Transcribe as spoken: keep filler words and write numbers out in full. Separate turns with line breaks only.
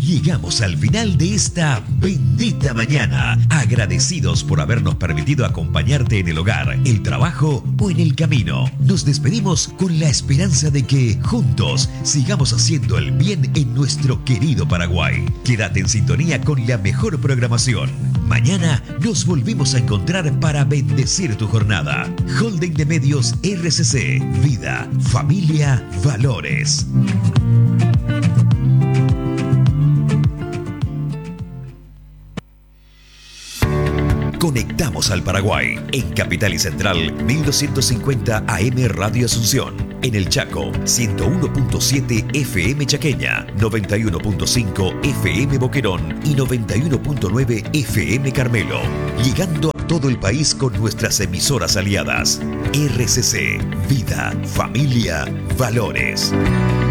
Llegamos al final de esta bendita mañana, agradecidos por habernos permitido acompañarte en el hogar, el trabajo o en el camino. Nos despedimos con la esperanza de que juntos sigamos haciendo el bien en nuestro querido Paraguay. Quédate en sintonía con la mejor programación. Mañana nos volvemos a encontrar para bendecir tu jornada. Holding de Medios R C C. Vida, familia, valores. Conectamos al Paraguay en Capital y Central mil doscientos cincuenta A M Radio Asunción, en el Chaco ciento uno punto siete F M Chaqueña, noventa y uno punto cinco F M Boquerón y noventa y uno punto nueve F M Carmelo, llegando a todo el país con nuestras emisoras aliadas. R C C, Vida, Familia, Valores.